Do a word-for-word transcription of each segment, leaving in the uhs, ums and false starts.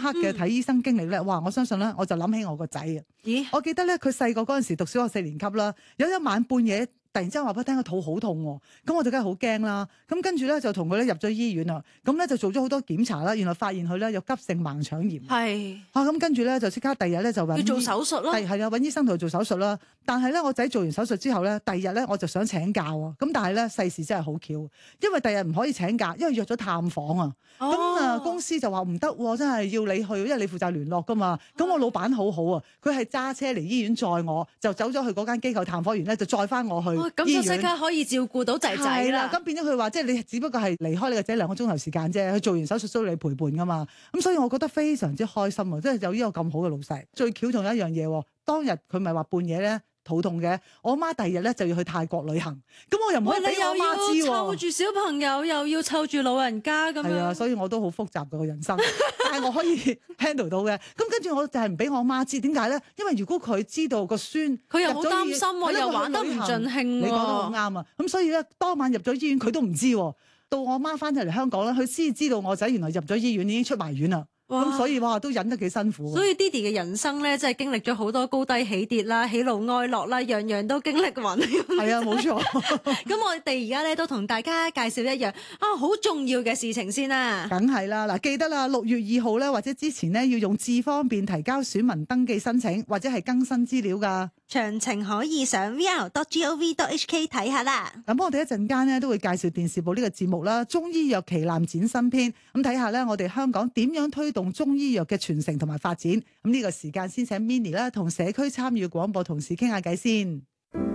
刻嘅睇醫生經歷咧，哇！我相信咧，我就諗起我個仔啊。 咦？ 我記得咧，佢細個嗰陣時讀小學四年級啦，有一晚半夜，突然之間話俾我聽個肚好痛喎，咁我就梗係好驚啦。咁跟住咧就同佢咧入咗醫院啦，咁咧就做咗好多檢查啦，原來發現佢咧有急性盲腸炎。 係啊，咁跟住咧就即刻第二日咧就揾要做手術咯。 係係啊，揾醫生同佢做手術啦。但係咧我仔做完手術之後咧，第二日咧我就想請假喎。咁但係咧世事真係好巧，因為第二日唔可以請假，因為約咗探訪啊。咁啊、 哦、 公司就話唔得喎，真係要你去，因為你負責聯絡噶嘛。咁我老闆好好啊，佢係揸車嚟醫院載我，就走咗去嗰間機構探訪完咧，就載翻我去醫院。 咁、哦、就即刻可以照顧到仔仔啦。 咁變咗佢話，即係你只不過係離開你個仔兩個鐘頭時間啫，佢做完手術需要你陪伴噶嘛。咁所以我覺得非常之開心啊！即係有呢個咁好嘅老細。最巧仲有一樣嘢，當日佢咪話半夜咧肚痛嘅，我媽第二日咧就要去泰國旅行，咁我又唔可以俾我媽知喎。 湊住小朋友又要湊住老人家咁樣。係啊，所以我都好複雜嘅個人生，但係我可以 handle 到嘅。咁跟住我就係唔俾我媽知，點解咧？因為如果佢知道個孫， 佢又好擔心喎，又玩得唔盡興喎。 你講得好啱啊！咁所以咧，當晚入咗醫院，佢都唔知喎。到我媽翻咗嚟香港咧，佢先知道我仔原來入咗醫院，已經出埋院啦。咁所以哇，都忍得幾辛苦。 所以 Didi 嘅人生咧，真係經歷咗好多高低起跌啦，喜怒哀樂啦，樣樣都經歷勻。 係啊，冇錯。 咁我哋而家咧都同大家介紹一樣啊好重要嘅事情先啦。 梗係啦，嗱，記得啦，六月二號咧或者之前呢，要用智方便提交選民登記申請或者係更新資料㗎。 詳情可以上 v r dot gov dot h k 睇下啦。 咁我哋一陣間呢，都會介紹電視部呢個節目啦，中醫藥旗艦展新篇，咁睇下咧我哋香港點樣推動中醫藥嘅傳承同埋發展。咁呢個時間先請 Minnie 啦，同社區參與廣播同事傾下偈先。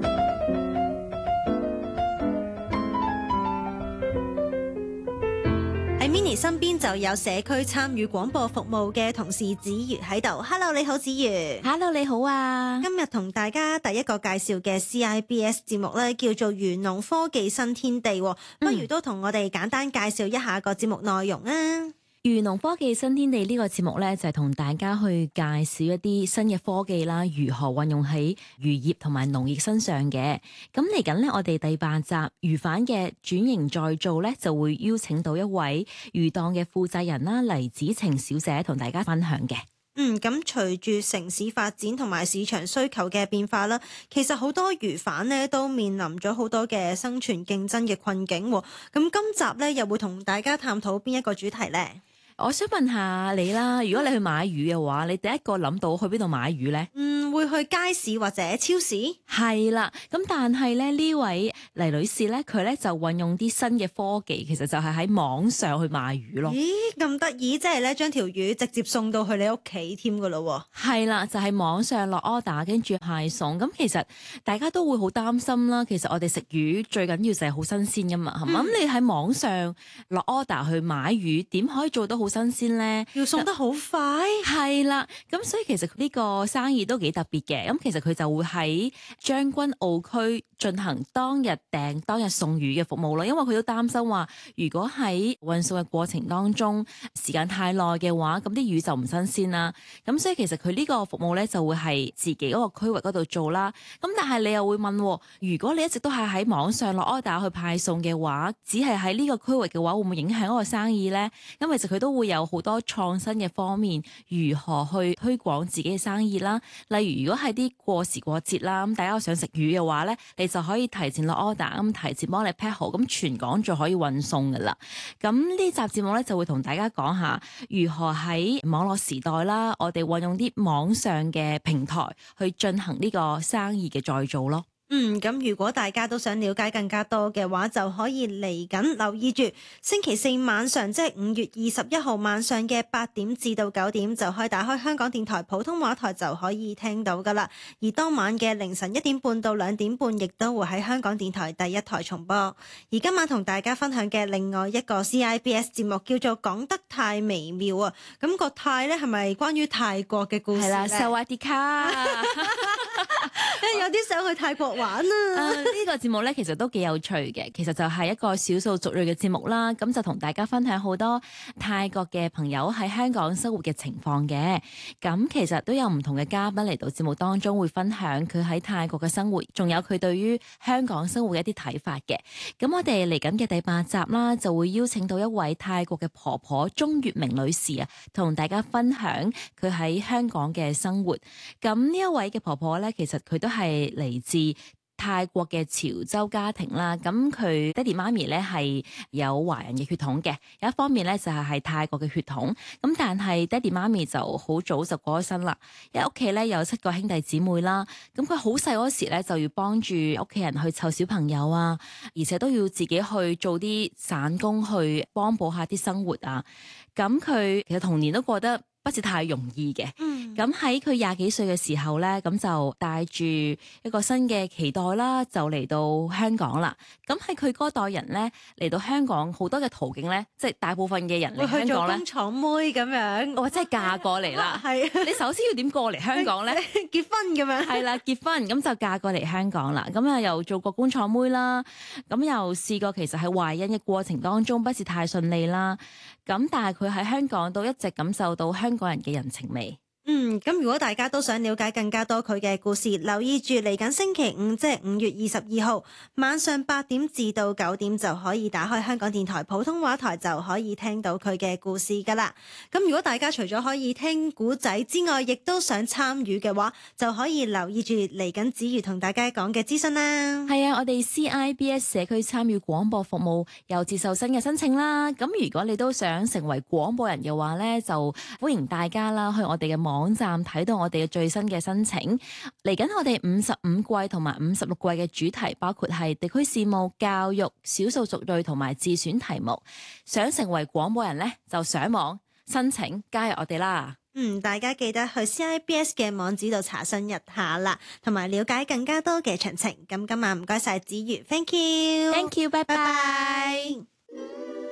Minnie 身邊就有社區參與廣播服務嘅同事子瑜喺度。Hello， 你好，子瑜。 Hello， 你好啊。 今日同大家第一個介紹嘅 C I B S 節目咧，叫做漁農科技新天地。不如都同我哋簡單介紹一下個節目內容啊。 漁農科技新天地呢個節目咧，就係同大家去介紹一啲新嘅科技啦，如何運用喺漁業同埋農業身上嘅。咁嚟緊咧，我哋第八集漁販嘅轉型再造咧，就會邀請到一位漁檔嘅負責人啦，黎子晴小姐同大家分享嘅。 嗯，咁隨住城市發展同埋市場需求嘅變化啦，其實好多漁販呢都面臨咗好多嘅生存競爭嘅困境。咁今集咧又會同大家探討邊一個主題呢？ 我想問下你啦，如果你去買魚嘅話，你第一個諗到去邊度買魚呢？ 嗯，會去街市或者超市。 係啦，咁但係咧呢位黎女士咧，佢咧就運用啲新嘅科技，其實就係喺網上去賣魚咯。 咦，咁得意，即係咧將條魚直接送到去你屋企添噶咯？ 係啦，就係、是、網上落 order 跟住派送。咁其實大家都會好擔心啦。其實我哋食魚最緊要就係好新鮮噶嘛，係嘛？咁、嗯、你喺網上落 order 去買魚，點可以做到好新鮮咧？ 要送得好快。 係啦，咁所以其實呢個生意都幾特別嘅。咁其實佢就會喺將軍澳區進行當日訂當日送魚嘅服務咯。因為佢都擔心話，如果喺運送嘅過程當中時間太耐嘅話，咁啲魚就唔新鮮啦。咁所以其實佢呢個服務咧就會係自己嗰個區域嗰度做啦。咁但係你又會問，如果你一直都係喺網上落 order 去派送嘅話，只係喺呢個區域嘅話，會唔會影響嗰個生意咧？咁其實佢都會有好多創新嘅方面，如何去推廣自己嘅生意啦。例如如果係啲過時過節啦，咁大家想食魚嘅話咧，你就可以提前落 order，咁提前幫你 pack 好，咁全港就可以運送噶啦。咁呢集節目咧就會同大家講下如何喺網絡時代啦，我哋運用啲網上嘅平台去進行呢個生意嘅再造咯。 嗯，咁如果大家都想了解更加多嘅話，就可以嚟緊留意住星期四晚上，即係五月二十一號晚上嘅八點至到九點，就可以打開香港電台普通話台就可以聽到噶啦。而當晚嘅凌晨一點半到兩點半，亦都會喺香港電台第一台重播。而今晚同大家分享嘅另外一個 C I B S 節目叫做講得太微妙啊！咁個泰咧係咪關於泰國嘅故事咧？ 係啦，薩瓦迪卡， 有啲想去泰國玩啊！ 啊！ 呢、個節目咧其實都幾有趣嘅，其實就係一個少數族裔嘅節目啦。咁就同大家分享好多泰國嘅朋友喺香港生活嘅情況嘅。咁其實都有唔同嘅嘉賓嚟到節目當中會分享佢喺泰國嘅生活，仲有佢對於香港生活嘅一啲睇法嘅。咁我哋嚟緊嘅第八集啦，就會邀請到一位泰國嘅婆婆鐘月明女士啊，同大家分享佢喺香港嘅生活。咁呢一位嘅婆婆咧，其實佢都係嚟自泰國嘅潮州家庭啦，咁佢爹哋媽咪咧係有華人嘅血統嘅，有一方面咧就係係泰國嘅血統，咁但係爹哋媽咪就好早就過咗身啦，因為屋企咧有七個兄弟姊妹啦，咁佢好細嗰時咧就要幫住屋企人去湊小朋友啊，而且都要自己去做啲散工去幫補下啲生活啊，咁佢其實童年都過得不是太容易嘅，咁喺佢廿幾歲嘅時候咧，咁就帶住一個新嘅期待啦，就嚟到香港啦。咁喺佢嗰代人咧嚟到香港，好多嘅途徑咧，即係大部分嘅人嚟香港咧， 工廠妹咁樣， 或者係嫁過嚟啦。 係你首先要點過嚟香港咧？ 結婚咁樣， 係啦，結婚咁就嫁過嚟香港啦。咁啊又做過工廠妹啦，咁又試過其實喺懷孕嘅過程當中不是太順利啦。咁但係佢喺香港都一直感受到香港人嘅人情味。 嗯，咁如果大家都想了解更加多佢嘅故事，留意住嚟緊星期五，即係五月二十二號晚上八點至到九點就可以打開香港電台普通話台，就可以聽到佢嘅故事噶啦。咁如果大家除咗可以聽古仔之外，亦都想參與嘅話，就可以留意住嚟緊子瑜同大家講嘅資訊啦。 係啊，我哋 C I B S 社區參與廣播服務又接受新嘅申請啦。咁如果你都想成為廣播人嘅話咧，就歡迎大家啦去我哋嘅網網站睇到我哋嘅最新嘅申請，嚟緊我哋五十五季同埋五十六季嘅主題包括係地區事務、教育、少數族裔同埋自選題目。想成為廣播人呢，就上網申請加入我哋啦。 嗯，大家記得去 C I B S 嘅網址度查詢一下啦，同埋了解更加多嘅詳情。咁今晚唔該晒子瑜 ，thank you，thank you，拜拜。 拜拜。